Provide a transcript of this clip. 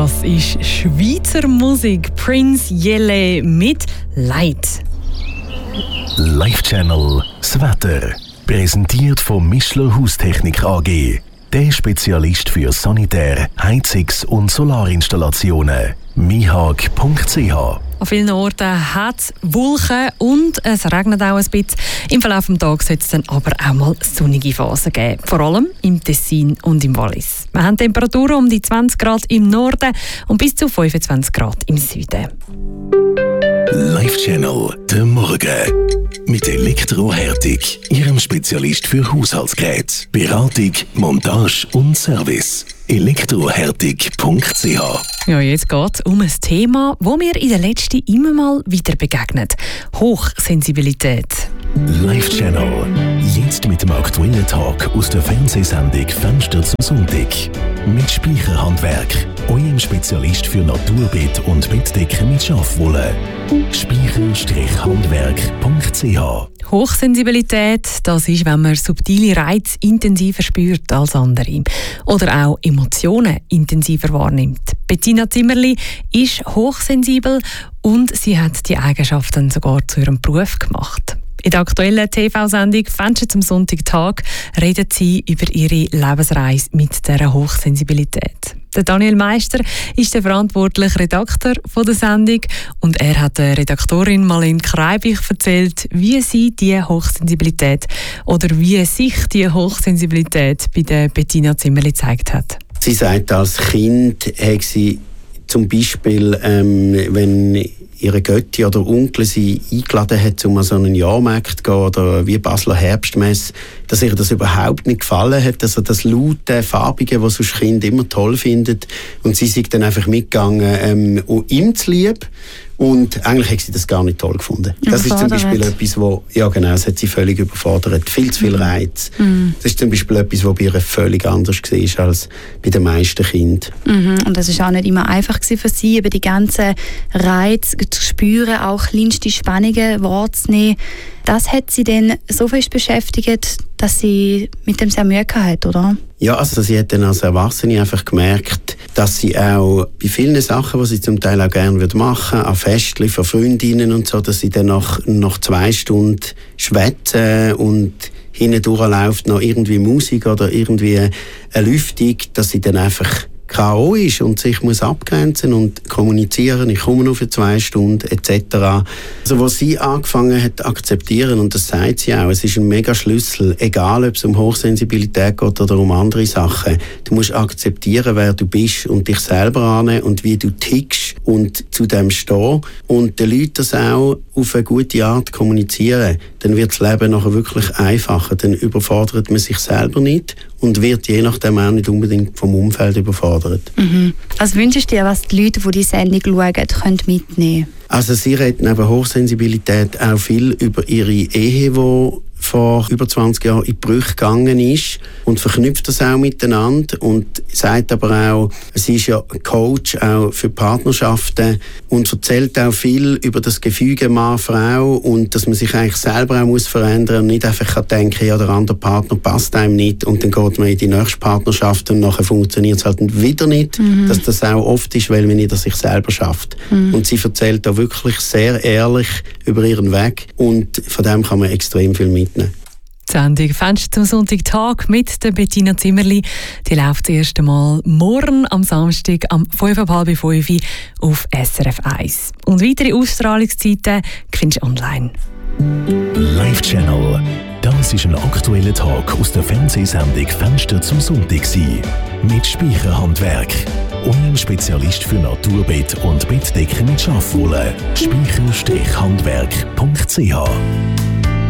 Das ist Schweizer Musik. Prince Jelle mit Light. Live Channel das Wetter. Präsentiert von Mischler Haustechnik AG. Der Spezialist für Sanitär-, Heizungs- und Solarinstallationen. mihag.ch. An vielen Orten hat es Wolken und es regnet auch ein bisschen. Im Verlauf des Tages soll es dann aber auch mal sonnige Phasen geben. Vor allem im Tessin und im Wallis. Wir haben Temperaturen um die 20 Grad im Norden und bis zu 25 Grad im Süden. Live Channel, der Morgen. Mit Elektrohärtung, Ihrem Spezialist für Haushaltsgeräte, Beratung, Montage und Service. Elektrohärtung.ch. Ja, jetzt geht es um ein Thema, das mir in der letzten immer mal wieder begegnet. Hochsensibilität. Live Channel. Jetzt mit dem aktuellen Tag aus der Fernsehsendung Fenster zum Sonntag. Mit Speicherhandwerk. Eurem Spezialist für Naturbett und Bettdecken mit Schafwolle. Speicher-handwerk.ch. Hochsensibilität, das ist, wenn man subtile Reize intensiver spürt als andere. Oder auch Emotionen intensiver wahrnimmt. Bettina Zimmerli ist hochsensibel und sie hat die Eigenschaften sogar zu ihrem Beruf gemacht. In der aktuellen TV-Sendung «Fenster zum Sonntagtag» redet sie über ihre Lebensreise mit dieser Hochsensibilität. Der Daniel Meister ist der verantwortliche Redakteur der Sendung und er hat der Redaktorin Marlene Kreibich erzählt, wie sie diese Hochsensibilität oder wie sich die Hochsensibilität bei der Bettina Zimmerli gezeigt hat. Sie sagt, als Kind hat sie zum Beispiel, wenn ihre Götti oder Onkel sie eingeladen hat, um an so einen Jahrmarkt zu gehen oder wie Basler Herbstmesse, dass ihr das überhaupt nicht gefallen hat, also das laute, farbige, was sonst Kinder immer toll findet. Und sie sind dann einfach mitgegangen, ihm zu lieb. Und eigentlich hat sie das gar nicht toll gefunden. Das ist zum Beispiel etwas, das hat sie völlig überfordert. Viel zu viel Reiz. Das ist zum Beispiel etwas, was bei ihr völlig anders war als bei den meisten Kindern. Und das war auch nicht immer einfach für sie, über die ganzen Reize zu spüren, auch kleinste Spannungen wahrzunehmen. Das hat sie dann so fest beschäftigt, dass sie mit dem sehr Mühe hatte, oder? Ja, also sie hat dann als Erwachsene einfach gemerkt, dass sie auch bei vielen Sachen, die sie zum Teil auch gerne machen würde, an Festchen von Freundinnen und so, dass sie dann nach 2 Stunden schwätzen und hindurch läuft noch irgendwie Musik oder irgendwie eine Lüftung, dass sie dann einfach K.O. ist und sich muss abgrenzen und kommunizieren, ich komme nur für 2 Stunden etc. Also was sie angefangen hat zu akzeptieren, und das sagt sie auch, es ist ein mega Schlüssel, egal ob es um Hochsensibilität geht oder um andere Sachen. Du musst akzeptieren, wer du bist und dich selber annehmen und wie du tickst und zu dem stehen und den Leuten das auch auf eine gute Art kommunizieren. Dann wird das Leben nachher wirklich einfacher, dann überfordert man sich selber nicht und wird je nachdem auch nicht unbedingt vom Umfeld überfordert. Was wünschst du dir, was die Leute, die die Sendung schauen, können mitnehmen? Also sie reden neben Hochsensibilität auch viel über ihre Ehe, die vor über 20 Jahren in die Brüche gegangen ist und verknüpft das auch miteinander und sagt aber auch, sie ist ja Coach auch für Partnerschaften und erzählt auch viel über das Gefüge Mann-Frau und dass man sich eigentlich selber auch muss verändern und nicht einfach kann denken, ja, der andere Partner passt einem nicht und dann geht man in die nächste Partnerschaft und nachher funktioniert es halt wieder nicht, dass das auch oft ist, weil man nicht an sich selber schafft. Und sie erzählt da wirklich sehr ehrlich über ihren Weg und von dem kann man extrem viel mitnehmen. Die Sendung «Fenster zum Sonntagtag» mit der Bettina Zimmerli. Die läuft das erste Mal morgen am Samstag um 4:30 auf SRF 1. Und weitere Ausstrahlungszeiten findest du online. Live Channel. Das ist ein aktueller Tag aus der Fernsehsendung «Fenster zum Sonntag» mit Speicherhandwerk. Eurem Spezialist für Naturbett und Bettdecken mit Schafwolle. Speicher-handwerk.ch.